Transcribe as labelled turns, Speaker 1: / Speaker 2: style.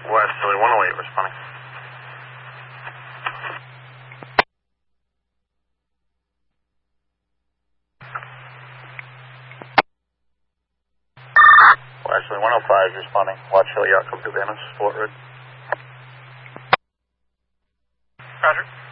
Speaker 1: Westerly 108 responding. Westerly 105 responding. Watch Hill Yacht Cabanas, Fort Red.
Speaker 2: Roger.